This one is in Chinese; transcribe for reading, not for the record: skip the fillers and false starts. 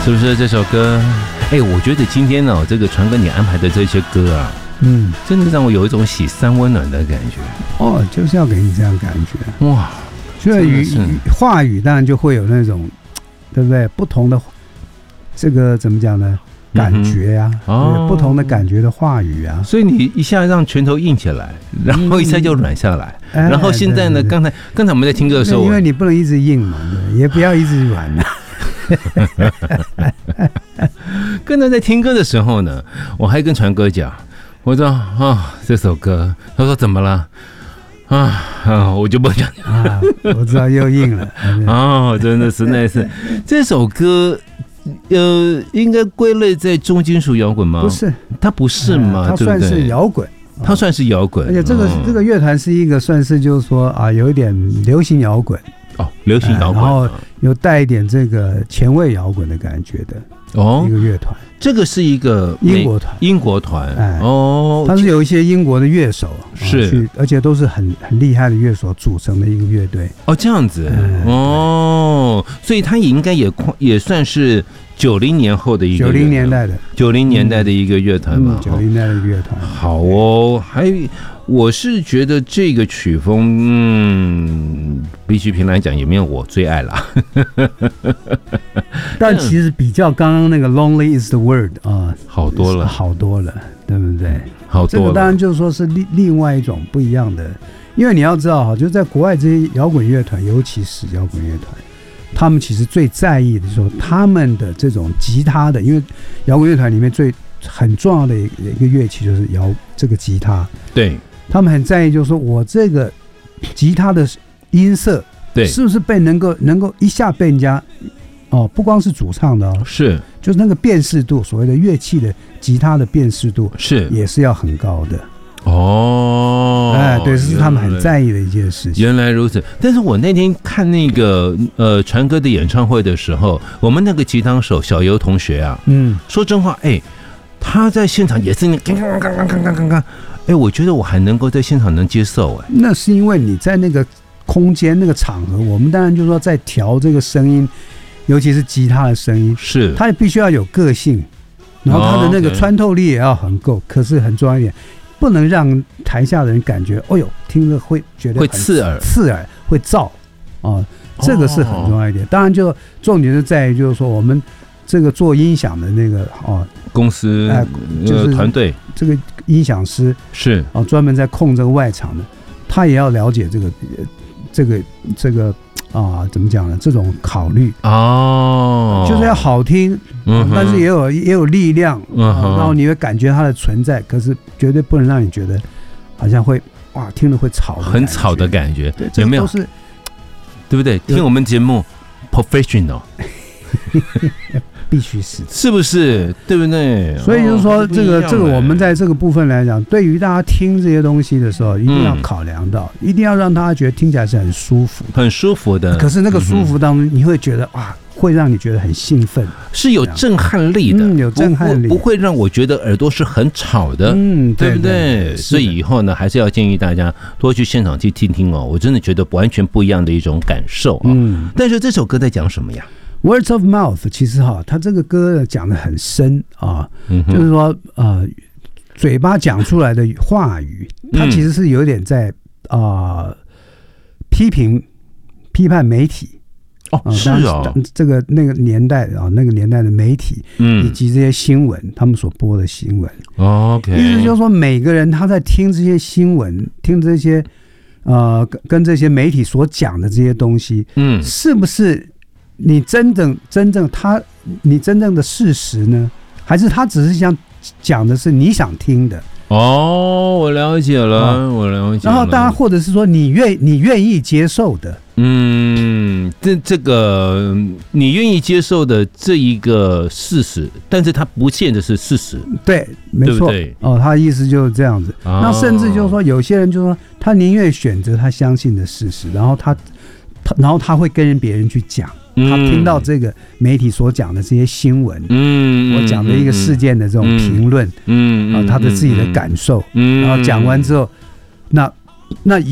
是不是这首歌？我觉得今天呢，这个传哥你安排的这些歌啊，真的让我有一种喜三温暖的感觉。 就是要给你这样感觉。 哇， 所以话语当然就会有那种，对不对？不同的这个怎么讲呢？感觉啊，不同的感觉的话语啊。 所以你一下让拳头硬起来，然后一下就软下来，然后现在呢，刚才我们在听歌的时候， 因为你不能一直硬嘛，也不要一直软啊。 刚才在听歌的时候呢，我还跟传哥讲，我说这首歌，他说怎么了？我就不讲我知道又硬了。 真的是那是这首歌。应该归类在重金属摇滚吗？ 不是， 它不是嘛？ 它算是摇滚。 它算是摇滚， 而且这个乐团是一个算是就是说有一点流行摇滚流行摇滚， 然后有带一点这个前卫摇滚的感觉的一个乐团。 这个是一个英国团它是有一些英国的乐手是， 而且都是很厉害的乐手组成的一个乐队。 这样子所以它应该也算是90年后的一个 90年代的一个乐团嘛 ，90年代的乐团。 好我是觉得这个曲风，必须平来讲也没有我最爱啦。 但其实比较刚刚那个 Lonely is the Word 好多了， 对不对？ 好多了。 这个当然就是说是另外一种不一样的，因为你要知道就在国外这些摇滚乐团，尤其是摇滚乐团，他们其实最在意的就是说他们的这种吉他的，因为摇滚乐团里面很重要的一个乐器就是这个吉他。 对。 他们很在意，就是说我这个吉他的音色， 对， 是不是能够一下被人家不光是主唱的是， 就是那个辨识度，所谓的乐器的吉他的辨识度是也是要很高的。对，这是他们很在意的一件事情。 原来如此，但是我那天看那个传哥的演唱会的时候，我们那个吉他手小游同学啊，说真话，他在现场也是刚。我觉得我还能够在现场能接受。 那是因为你在那个空间那个场合，我们当然就是说在调这个声音，尤其是吉他的声音， 是它也必须要有个性，然后它的那个穿透力也要很够。可是很重要一点，不能让台下的人感觉听着会觉得会刺耳会燥这个是很重要一点。当然就重点是在于就是说我们这个做音响的那个公司就是团队， 这个音响师是专门在控这个外场的，他也要了解这个怎么讲呢？这种考虑就是要好听，但是也有力量，然后你会感觉它的存在，可是绝对不能让你觉得好像会听了会很吵的感觉，有没有？ 是对不对？听我们节目 professional。 必须是不是？对不对？ 所以就是说，这个我们在这个部分来讲，对于大家听这些东西的时候，一定要考量到，一定要让大家觉得听起来是很舒服的。可是那个舒服当中，你会觉得会让你觉得很兴奋， 是有震撼力的， 有震撼力， 不会让我觉得耳朵是很吵的，对不对？所以以后呢，还是要建议大家多去现场去听听我真的觉得完全不一样的一种感受但是这首歌在讲什么呀 ？Words of mouth， 其实他这个歌讲得很深就是说嘴巴讲出来的话语，它其实是有点在批判媒体是这个那个年代的媒体以及这些新闻，他们所播的新闻 OK， 意思就是说每个人他在听这些新闻，听这些跟这些媒体所讲的这些东西是不是你真正的事实呢？还是他只是想讲的是你想听的？ 我了解了， 然后当然，或者是说你愿意接受的， 这个你愿意接受的这一个事实，但是它不见得是事实。 对，没错。 对他的意思就是这样子。那甚至就是说，有些人就说他宁愿选择他相信的事实，然后他会跟别人去讲。他听到这个媒体所讲的这些新闻，我讲的一个事件的这种评论，他的自己的感受，然后讲完之后，那